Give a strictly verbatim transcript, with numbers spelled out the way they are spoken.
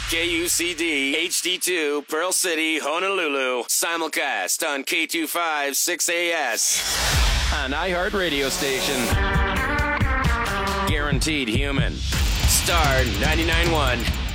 K U C D, H D two, Pearl City, Honolulu. Simulcast on K two five six A S. An iHeart radio station. Guaranteed human. Star ninety-nine point one.